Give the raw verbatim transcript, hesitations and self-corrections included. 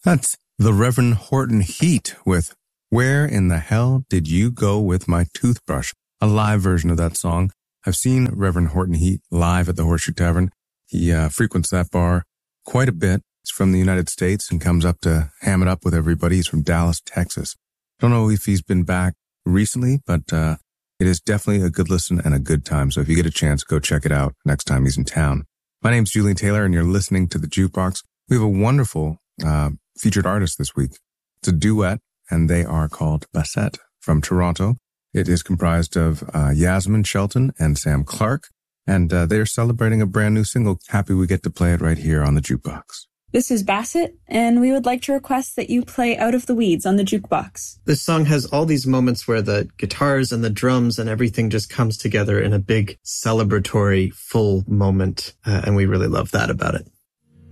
That's the Reverend Horton Heat with Where in the Hell Did You Go With My Toothbrush? A live version of that song. I've seen Reverend Horton Heat live at the Horseshoe Tavern. He uh, frequents that bar quite a bit. He's from the United States and comes up to ham it up with everybody. He's from Dallas, Texas. Don't know if he's been back recently, but uh, it is definitely a good listen and a good time. So if you get a chance, go check it out next time he's in town. My name's Julian Taylor, and you're listening to The Jukebox. We have a wonderful uh, featured artist this week. It's a duet, and they are called Bassett from Toronto. It is comprised of uh, Yasmin Shelton and Sam Clark, and uh, they are celebrating a brand new single. Happy we get to play it right here on The Jukebox. This is Bassett, and we would like to request that you play Out of the Weeds on The Jukebox. This song has all these moments where the guitars and the drums and everything just comes together in a big celebratory, full moment, uh, and we really love that about it.